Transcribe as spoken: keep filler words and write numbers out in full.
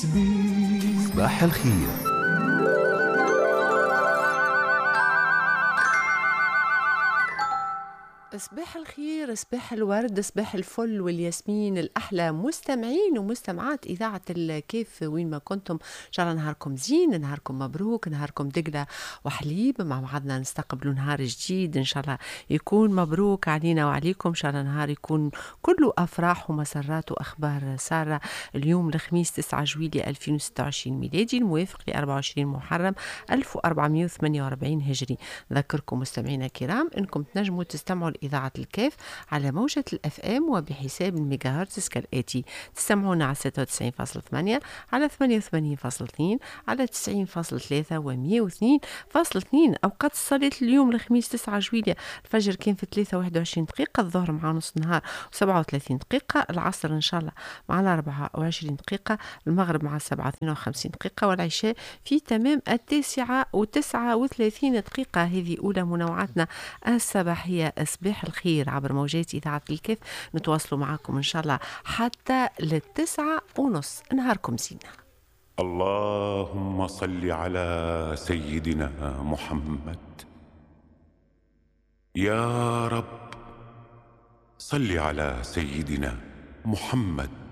صباح الخير. صباح الخير، صباح الورد، صباح الفل والياسمين الأحلى مستمعين ومستمعات إذاعة الكيف وين ما كنتم. إن شاء الله نهاركم زين، نهاركم مبروك، نهاركم دقلة وحليب، مع بعضنا نستقبلوا نهار جديد إن شاء الله يكون مبروك علينا وعليكم. إن شاء الله نهار يكون كله أفراح ومسرات وأخبار سارة. اليوم الخميس تسعة جويلية ألفين وستة وعشرين ميلادي، الموافق ل أربعة وعشرين محرم ألف وأربعمائة وثمانية وأربعين هجري. نذكركم مستمعينا الكرام أنكم تنجموا تستمعوا إذاعة الكيف على موجة الأف أم وبحساب الميجاهرتز كالآتي: تستمعون على ستة وتسعين فاصلة ثمانية، على ثمانية وثمانين فاصلة اثنين، على تسعين فاصلة ثلاثة و مئة واثنين فاصلة اثنين. أوقات الصلاة اليوم الخميس تسعة جويلية: الفجر كان في ثلاثة وواحد وعشرين دقيقة، الظهر مع نص النهار وسبعة وثلاثين دقيقة، العصر إن شاء الله مع أربعة وعشرين دقيقة، المغرب مع سبعة واثنين وخمسين دقيقة، والعشاء في تمام التاسعة وتسعة وثلاثين دقيقة. هذه أولى منوعاتنا الصباحية. صباح الخير عبر موجات إذاعة الكيف، نتواصلوا معكم إن شاء الله حتى للتسعة ونص. نهاركم زينة. اللهم صل على سيدنا محمد. يا رب صل على سيدنا محمد.